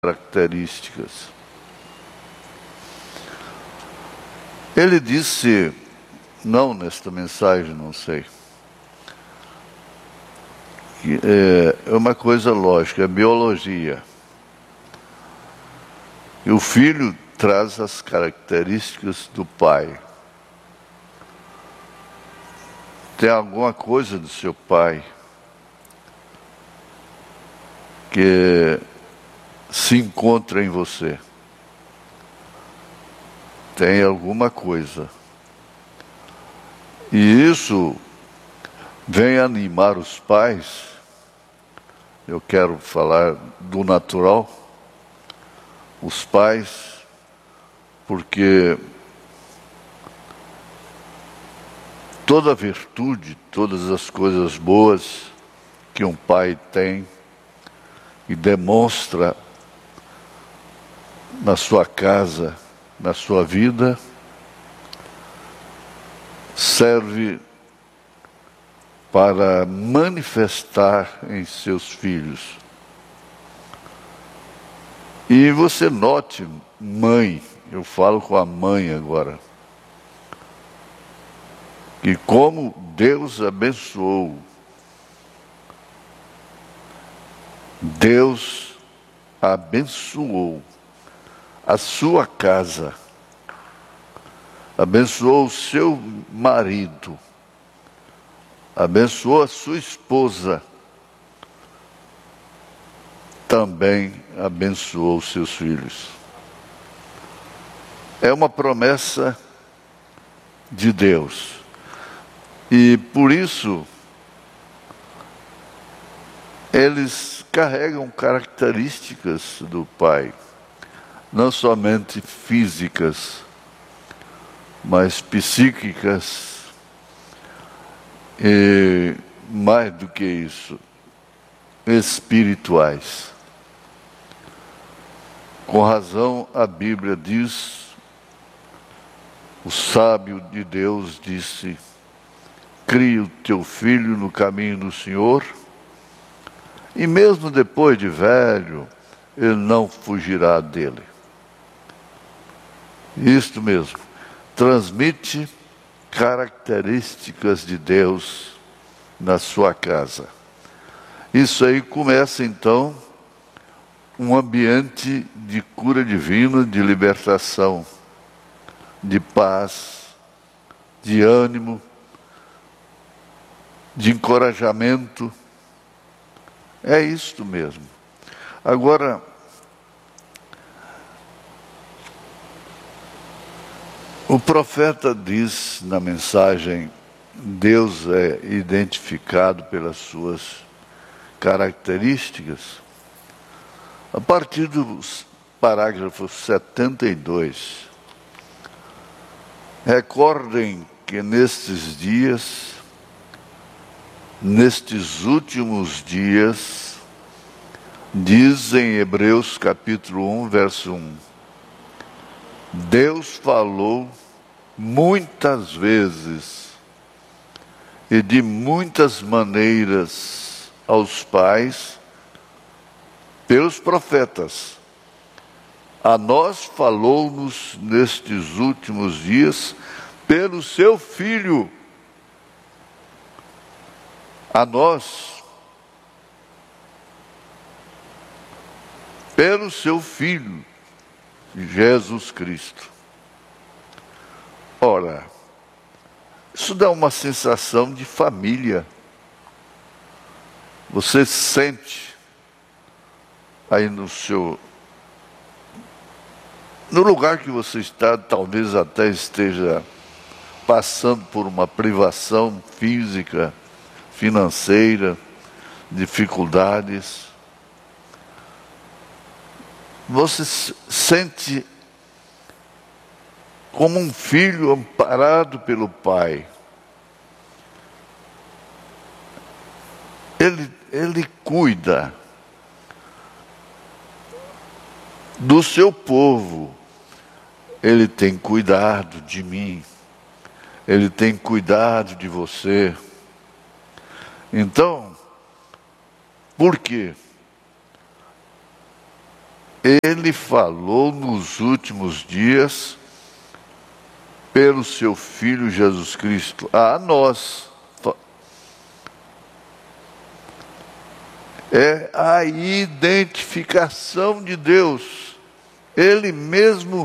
características. Ele disse, não nesta mensagem, não sei, que é uma coisa lógica, é biologia. E o filho traz as características do pai. Tem alguma coisa do seu pai que se encontra em você. Tem alguma coisa. E isso vem animar os pais. Eu quero falar do natural. Os pais, porque toda virtude, todas as coisas boas que um pai tem e demonstra na sua casa, na sua vida, serve para manifestar em seus filhos. E você note, mãe, eu falo com a mãe agora, que como Deus abençoou, Deus abençoou a sua casa, abençoou o seu marido, abençoou a sua esposa, também abençoou os seus filhos. É uma promessa de Deus. E por isso, eles carregam características do pai, não somente físicas, mas psíquicas, e mais do que isso, espirituais. Com razão, a Bíblia diz, o sábio de Deus disse, cria o teu filho no caminho do Senhor, e mesmo depois de velho, ele não fugirá dele. Isto mesmo, transmite características de Deus na sua casa. Isso aí começa então um ambiente de cura divina, de libertação, de paz, de ânimo, de encorajamento. É isto mesmo. Agora, o profeta diz na mensagem, Deus é identificado pelas suas características. A partir do parágrafo 72, recordem que nestes dias, nestes últimos dias, diz em Hebreus capítulo 1, verso 1, Deus falou muitas vezes e de muitas maneiras aos pais pelos profetas. A nós falou-nos nestes últimos dias pelo seu Filho. A nós, pelo seu Filho, Jesus Cristo. Ora, isso dá uma sensação de família. Você sente aí no lugar que você está, talvez até esteja passando por uma privação física, financeira, dificuldades. Você sente como um filho amparado pelo pai. Ele cuida do seu povo. Ele tem cuidado de mim. Ele tem cuidado de você. Então, por quê? Ele falou nos últimos dias pelo seu Filho Jesus Cristo a nós. É a identificação de Deus. Ele mesmo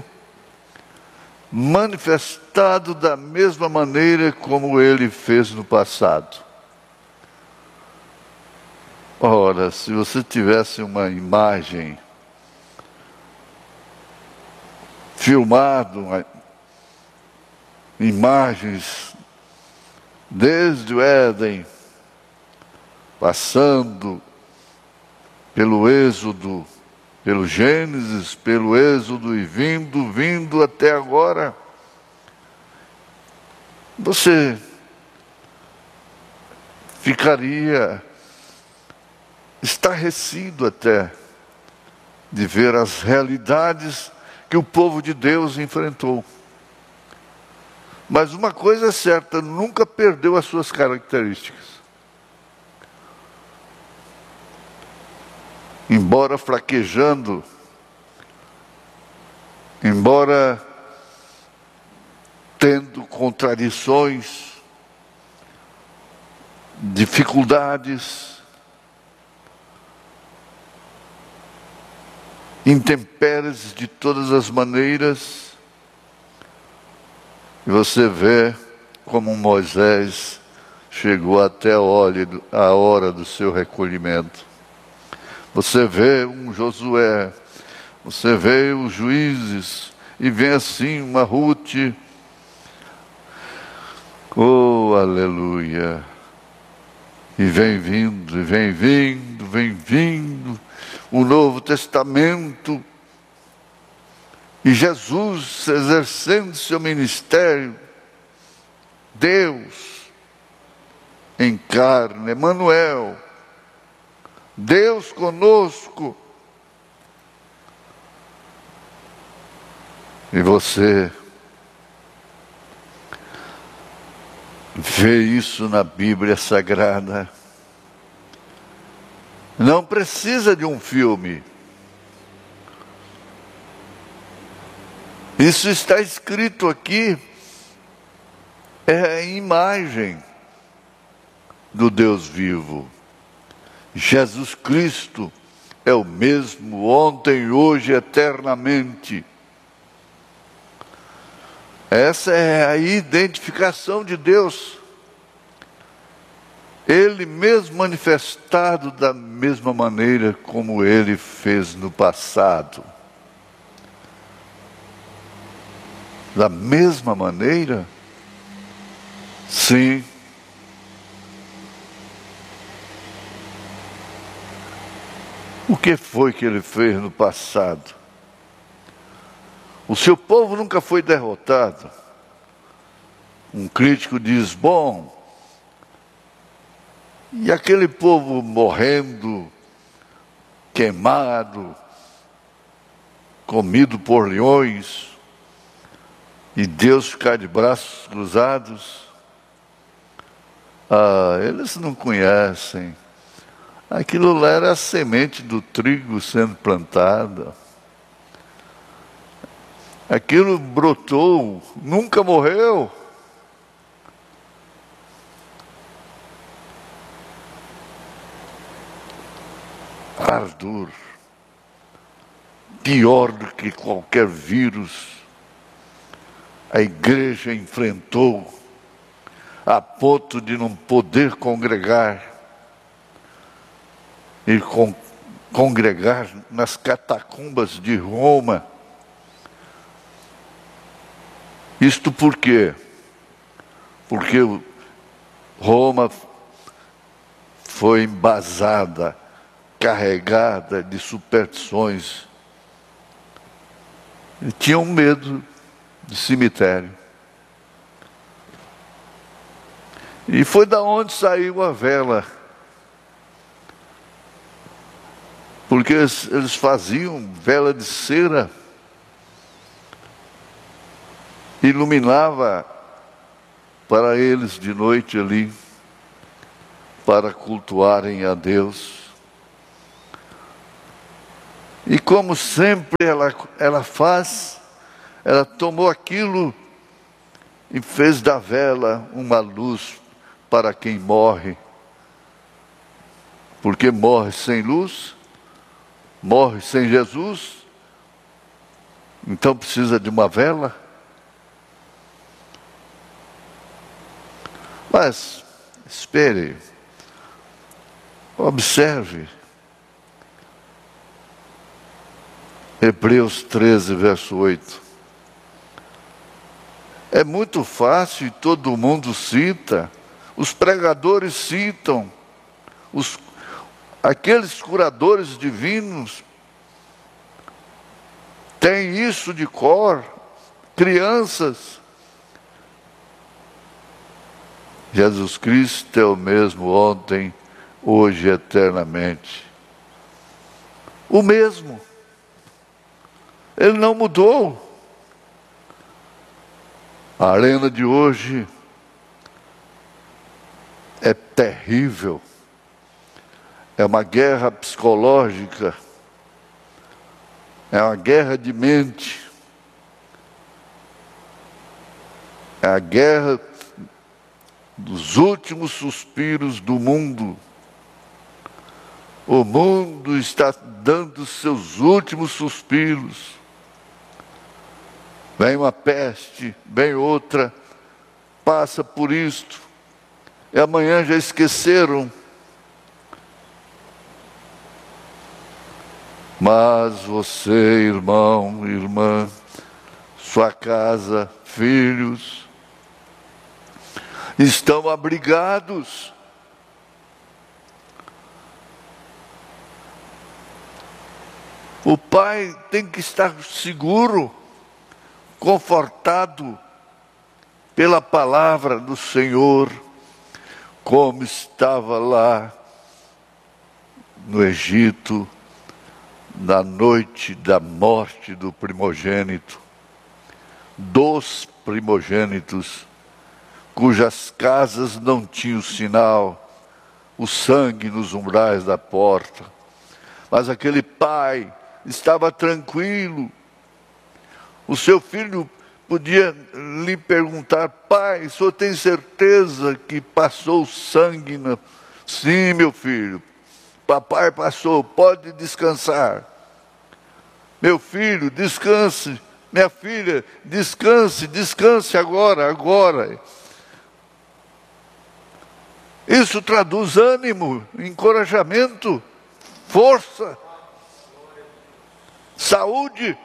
manifestado da mesma maneira como ele fez no passado. Ora, se você tivesse uma imagem filmado, imagens desde o Éden, passando pelo Êxodo, pelo Gênesis, pelo Êxodo e vindo até agora, você ficaria estarrecido até de ver as realidades que o povo de Deus enfrentou. Mas uma coisa é certa, nunca perdeu as suas características. Embora fraquejando, embora tendo contradições, dificuldades, intempéries de todas as maneiras, e você vê como Moisés chegou até a hora do seu recolhimento. Você vê um Josué, você vê os juízes, e vem assim uma Ruth. Oh, aleluia! E vem vindo, vem vindo o Novo Testamento. E Jesus exercendo seu ministério, Deus em carne, Emmanuel, Deus conosco. E você vê isso na Bíblia Sagrada. Não precisa de um filme. Isso está escrito aqui, é a imagem do Deus vivo. Jesus Cristo é o mesmo ontem, hoje, eternamente. Essa é a identificação de Deus. Ele mesmo manifestado da mesma maneira como ele fez no passado. Da mesma maneira? Sim. O que foi que ele fez no passado? O seu povo nunca foi derrotado. Um crítico diz, bom, e aquele povo morrendo, queimado, comido por leões, e Deus ficar de braços cruzados? Ah, eles não conhecem. Aquilo lá era a semente do trigo sendo plantada. Aquilo brotou, nunca morreu. Ardor, pior do que qualquer vírus, a igreja enfrentou a ponto de não poder congregar e congregar nas catacumbas de Roma. Isto por quê? Porque Roma foi embasada, carregada de superstições. E tinham medo de cemitério. E foi da onde saiu a vela. Porque eles faziam vela de cera, iluminava para eles de noite ali, para cultuarem a Deus. E como sempre ela faz, ela tomou aquilo e fez da vela uma luz para quem morre. Porque morre sem luz, morre sem Jesus, então precisa de uma vela. Mas, espere, observe. Hebreus 13, verso 8. É muito fácil e todo mundo cita, os pregadores citam, aqueles curadores divinos têm isso de cor, crianças. Jesus Cristo é o mesmo ontem, hoje e eternamente. O mesmo. Ele não mudou. A arena de hoje é terrível. É uma guerra psicológica. É uma guerra de mente. É a guerra dos últimos suspiros do mundo. O mundo está dando seus últimos suspiros. Vem uma peste, vem outra, passa por isto, e amanhã já esqueceram. Mas você, irmão, irmã, sua casa, filhos, estão abrigados. O pai tem que estar seguro, confortado pela palavra do Senhor, como estava lá no Egito, na noite da morte do primogênito, dos primogênitos, cujas casas não tinham sinal, o sangue nos umbrais da porta. Mas aquele pai estava tranquilo. O seu filho podia lhe perguntar: pai, o senhor tem certeza que passou sangue? Sim, meu filho, papai passou, pode descansar. Meu filho, descanse. Minha filha, descanse, descanse agora. Isso traduz ânimo, encorajamento, força, saúde.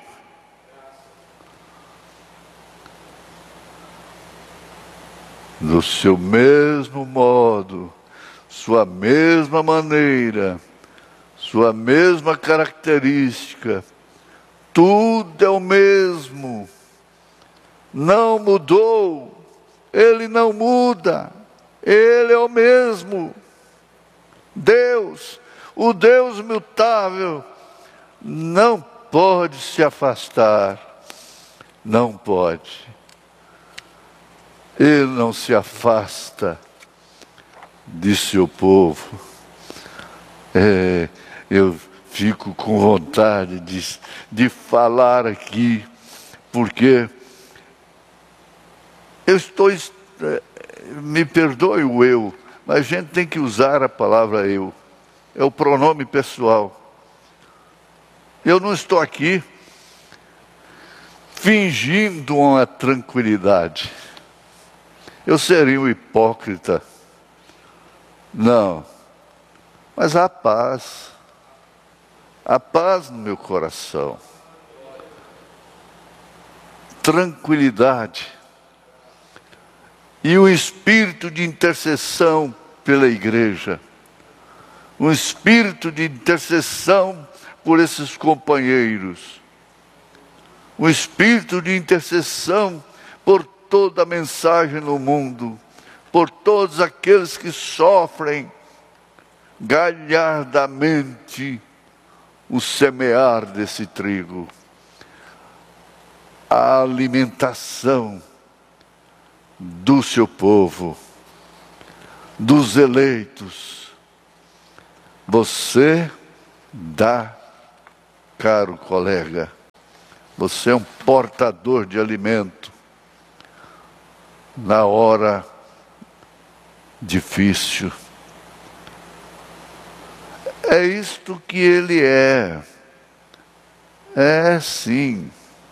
Do seu mesmo modo, sua mesma maneira, sua mesma característica, tudo é o mesmo, não mudou, ele não muda, ele é o mesmo. Deus, o Deus imutável, não pode se afastar, não pode. Ele não se afasta de seu povo. Eu fico com vontade de falar aqui, porque eu estou, me perdoe o eu, mas a gente tem que usar a palavra eu. É o pronome pessoal. Eu não estou aqui fingindo uma tranquilidade. Eu seria um hipócrita. Não. Mas há paz no meu coração. Tranquilidade. E um espírito de intercessão pela igreja. Um espírito de intercessão por esses companheiros. Um espírito de intercessão por toda a mensagem no mundo, por todos aqueles que sofrem galhardamente o semear desse trigo, a alimentação do seu povo, dos eleitos. Você dá caro colega. Você é um portador de alimento na hora difícil. É isto que ele é. É sim.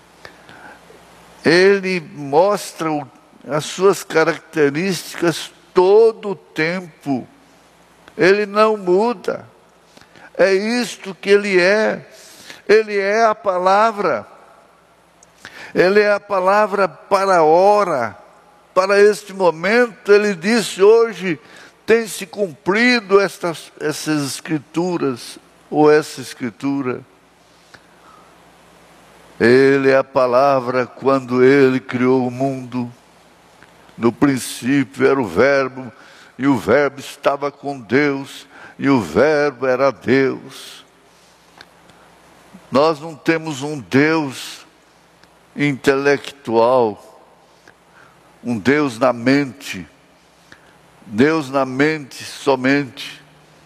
Ele mostra as suas características todo o tempo. Ele não muda. É isto que ele é. Ele é a palavra. Ele é a palavra para a hora, para este momento. Ele disse: hoje tem se cumprido essas escrituras, ou essa escritura. Ele é a palavra. Quando ele criou o mundo, no princípio era o Verbo, e o Verbo estava com Deus, e o Verbo era Deus. Nós não temos um Deus intelectual, um Deus na mente somente.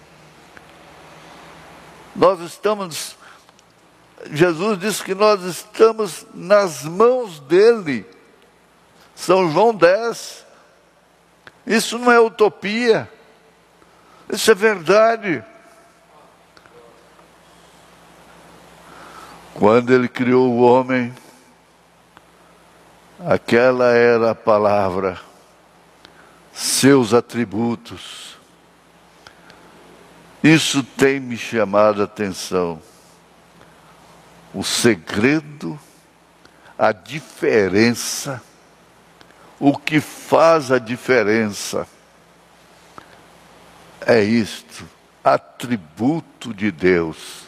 Jesus disse que nós estamos nas mãos dele. São João 10. Isso não é utopia, isso é verdade. Quando ele criou o homem, aquela era a palavra, seus atributos. Isso tem me chamado a atenção. O segredo, a diferença, o que faz a diferença é isto: atributo de Deus.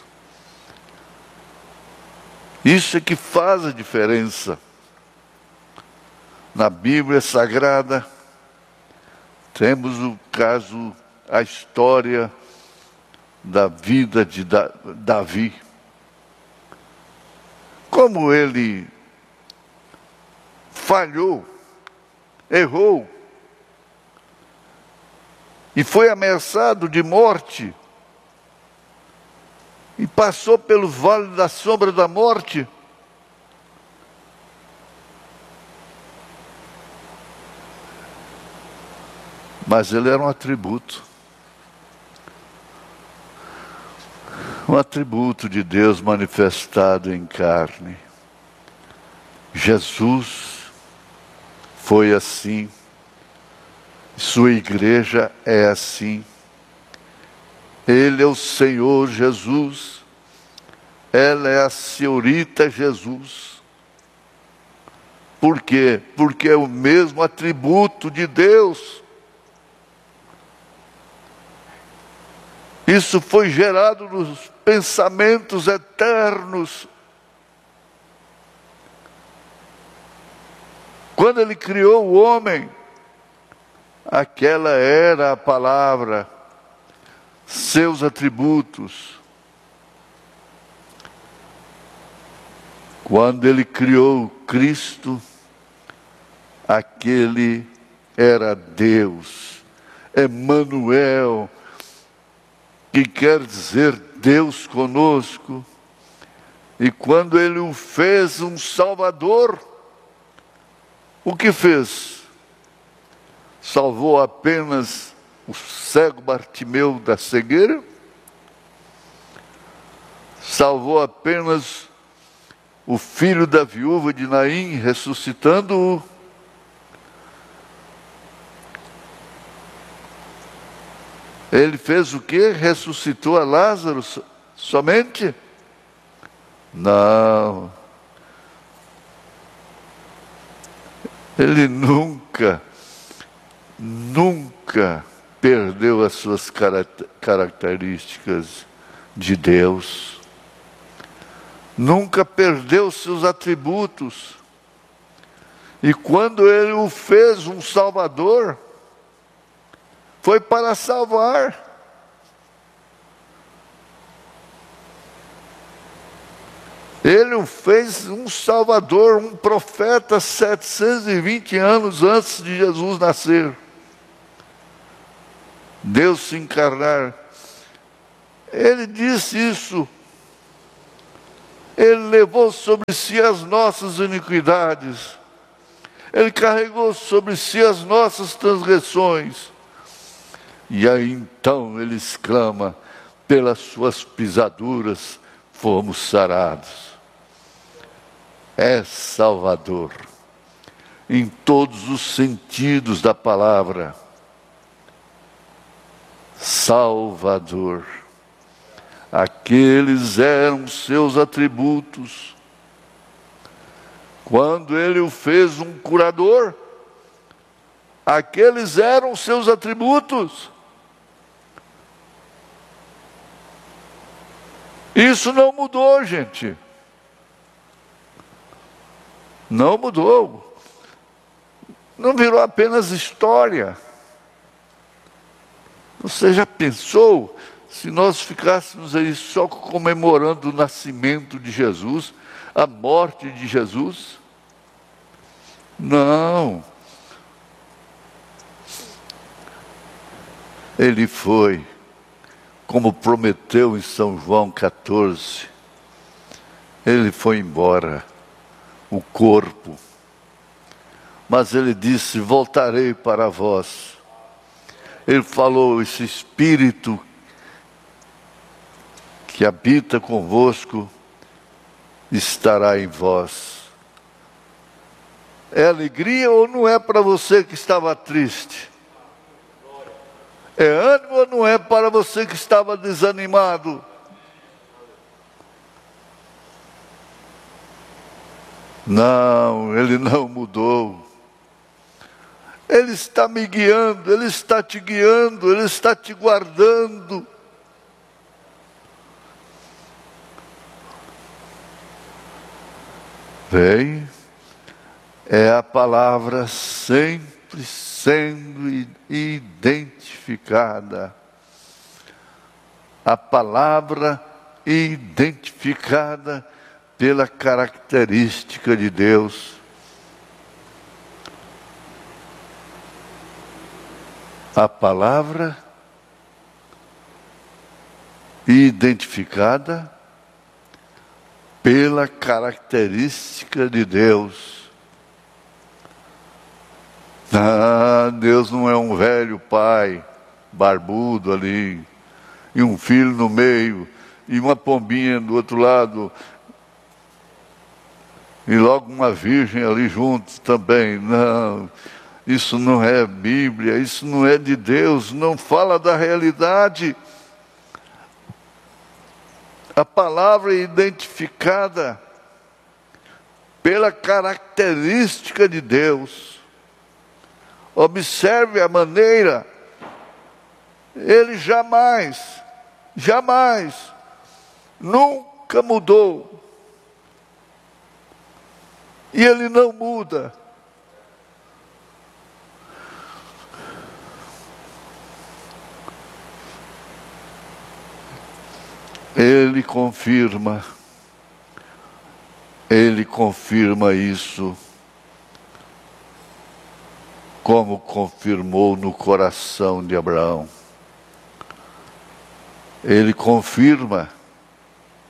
Isso é que faz a diferença. Na Bíblia Sagrada, temos o caso, a história da vida de Davi. Como ele falhou, errou, e foi ameaçado de morte, e passou pelo vale da sombra da morte. Mas ele era um atributo de Deus manifestado em carne. Jesus foi assim, sua igreja é assim. Ele é o Senhor Jesus, ela é a senhorita Jesus. Por quê? Porque é o mesmo atributo de Deus. Isso foi gerado nos pensamentos eternos. Quando ele criou o homem, aquela era a palavra, seus atributos. Quando ele criou Cristo, aquele era Deus, Emanuel, que quer dizer Deus conosco. E quando ele o fez um Salvador, o que fez? Salvou apenas o cego Bartimeu da cegueira? Salvou apenas o filho da viúva de Naim, ressuscitando-o? Ele fez o quê? Ressuscitou a Lázaro somente? Não. Ele nunca perdeu as suas características de Deus. Nunca perdeu seus atributos. E quando ele o fez um Salvador, foi para salvar. Ele o fez um Salvador, um profeta 720 anos antes de Jesus nascer. Deus se encarnar. Ele disse isso. Ele levou sobre si as nossas iniquidades. Ele carregou sobre si as nossas transgressões. E aí então ele exclama: pelas suas pisaduras fomos sarados. É Salvador, em todos os sentidos da palavra. Salvador. Aqueles eram seus atributos. Quando ele o fez um curador, aqueles eram seus atributos. Isso não mudou, gente. Não mudou. Não virou apenas história. Você já pensou se nós ficássemos aí só comemorando o nascimento de Jesus, a morte de Jesus? Não. Ele foi, como prometeu em São João 14, ele foi embora, o corpo. Mas ele disse: voltarei para vós. Ele falou: esse Espírito que habita convosco estará em vós. É alegria ou não é para você que estava triste? É ânimo ou não é para você que estava desanimado? Não, ele não mudou. Ele está me guiando, ele está te guiando, ele está te guardando. Vem, é a palavra sempre sendo identificada. A palavra identificada pela característica de Deus. A palavra identificada pela característica de Deus. Deus não é um velho pai barbudo ali, e um filho no meio, e uma pombinha do outro lado, e logo uma virgem ali junto também. Não, isso não é Bíblia, isso não é de Deus, não fala da realidade. A palavra é identificada pela característica de Deus. Observe a maneira. Ele jamais, nunca mudou. E ele não muda. Ele confirma isso, como confirmou no coração de Abraão. Ele confirma